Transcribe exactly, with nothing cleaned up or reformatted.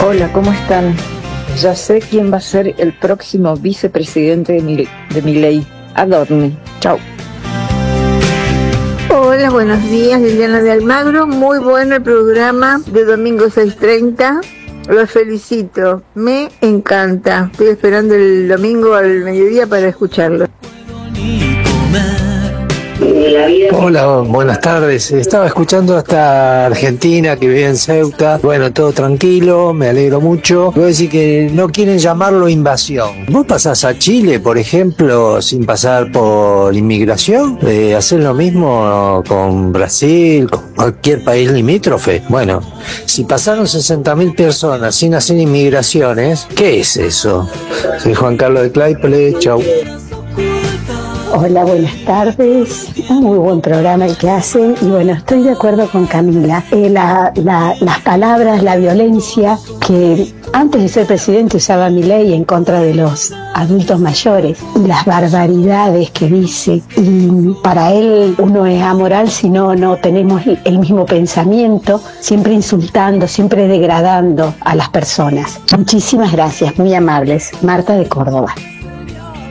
Hola, ¿cómo están? Ya sé quién va a ser el próximo vicepresidente de mi, de mi ley. Adorni. Chau. Hola, buenos días, Liliana de Almagro. Muy bueno el programa de domingo seis treinta. Los felicito, me encanta. Estoy esperando el domingo al mediodía para escucharlo. Hola, buenas tardes. Estaba escuchando hasta Argentina, que vive en Ceuta. Bueno, todo tranquilo, me alegro mucho. Voy a decir que no quieren llamarlo invasión. ¿Vos pasás a Chile, por ejemplo, sin pasar por inmigración? Eh, ¿Hacés lo mismo con Brasil, con cualquier país limítrofe? Bueno, si pasaron sesenta mil personas sin hacer inmigraciones, ¿qué es eso? Soy Juan Carlos de Claypole, chau. Hola, buenas tardes. Muy buen programa el que hacen. Y bueno, estoy de acuerdo con Camila. Eh, la, la, las palabras, la violencia que antes de ser presidente usaba Milei en contra de los adultos mayores, y las barbaridades que dice. Y para él uno es amoral si no, no tenemos el mismo pensamiento, siempre insultando, siempre degradando a las personas. Muchísimas gracias, muy amables. Marta de Córdoba.